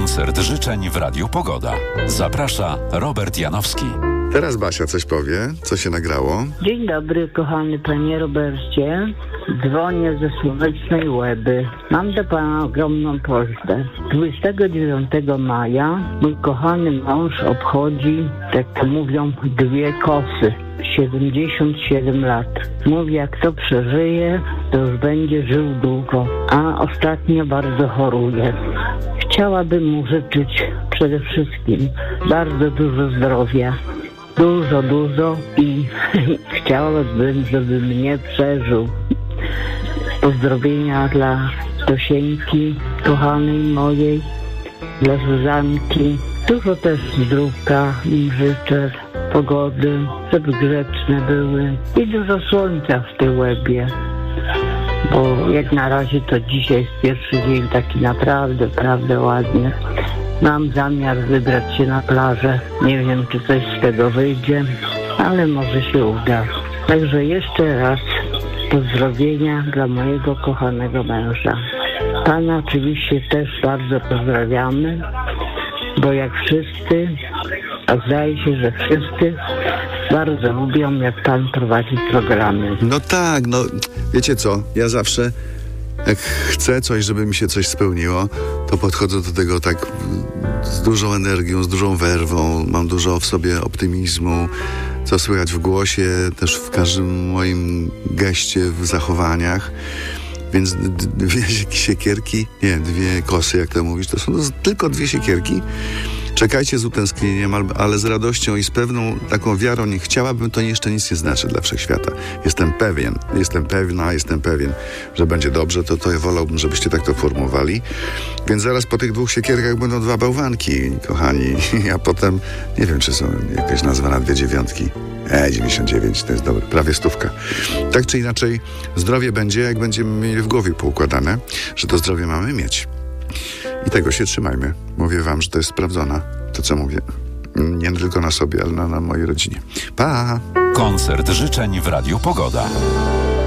Koncert życzeń w Radiu Pogoda. Zaprasza Robert Janowski. Teraz Basia coś powie, co się nagrało. Dzień dobry, kochany panie Robercie. Dzwonię ze Słonecznej Łeby. Mam do pana ogromną prośbę. 29 maja mój kochany mąż obchodzi, tak to mówią, 2 kosy. 77 lat. Mówi, jak to przeżyje, to już będzie żył długo. A ostatnio bardzo choruje. Chciałabym mu życzyć przede wszystkim bardzo dużo zdrowia. Dużo i chciałabym, żeby mnie przeżył. Pozdrowienia dla Tosieńki, kochanej mojej, dla Zuzanki. Dużo też zdrówka im życzę, pogody, żeby grzeczne były i dużo słońca w tej Łebie. Bo jak na razie to dzisiaj jest pierwszy dzień taki naprawdę ładny. Mam zamiar wybrać się na plażę. Nie wiem, czy coś z tego wyjdzie, ale może się uda. Także jeszcze raz pozdrowienia dla mojego kochanego męża. Pana oczywiście też bardzo pozdrawiamy, bo jak wszyscy, a zdaje się, że wszyscy bardzo lubią, jak pan prowadzi programy. No tak, wiecie co, ja zawsze jak chcę coś, żeby mi się coś spełniło, to podchodzę do tego tak z dużą energią, z dużą werwą, mam dużo w sobie optymizmu, co słychać w głosie, też w każdym moim geście, w zachowaniach. Więc 2 siekierki, 2 kosy, jak to mówisz, to są tylko 2 siekierki. Czekajcie z utęsknieniem, ale z radością i z pewną taką wiarą. Nie chciałabym, to jeszcze nic nie znaczy dla wszechświata. Jestem pewien, że będzie dobrze, to ja wolałbym, żebyście tak to formowali. Więc zaraz po tych 2 siekierkach będą 2 bałwanki, kochani. A potem, nie wiem, czy są jakaś nazwa na 2 dziewiątki. 99, to jest dobre, prawie 100. Tak czy inaczej, zdrowie będzie, jak będziemy mieli w głowie poukładane, że to zdrowie mamy mieć. I tego się trzymajmy. Mówię wam, że to jest sprawdzone, to co mówię. Nie tylko na sobie, ale na mojej rodzinie. Pa! Koncert życzeń w Radiu Pogoda.